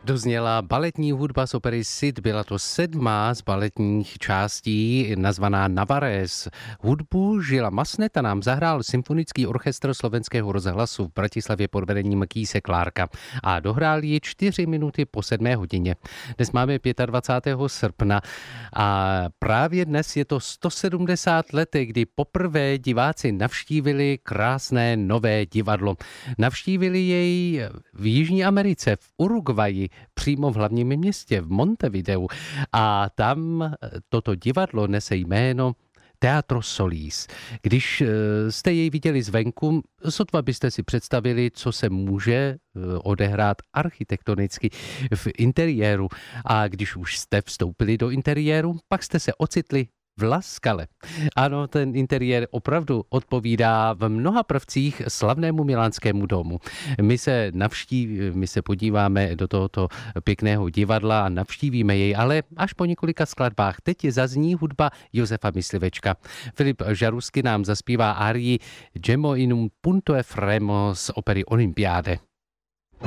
Dozněla baletní hudba z opery Cid, byla to 7. z baletních částí nazvaná Navarés. Hudbu Žila Masneta nám zahrál Symfonický orchestr Slovenského rozhlasu v Bratislavě pod vedením Kýse Klárka a dohrál ji 4 minuty po 7 hodině. Dnes máme 25. srpna a právě dnes je to 170 let, kdy poprvé diváci navštívili krásné Nové divadlo. Navštívili jej v Jižní Americe, v Uruguayi, přímo v hlavním městě, v Montevideu. A tam toto divadlo nese jméno Teatro Solís. Když jste jej viděli zvenku, sotva byste si představili, co se může odehrát architektonicky v interiéru. A když už jste vstoupili do interiéru, pak jste se ocitli v La Scale. Ano, ten interiér opravdu odpovídá v mnoha prvcích slavnému milánskému domu. My se podíváme do tohoto pěkného divadla a navštívíme jej, ale až po několika skladbách. Teď zazní hudba Josefa Myslivečka. Filip Žarusky nám zaspívá árii Gemo in un punto e fremo z opery Olympiáde.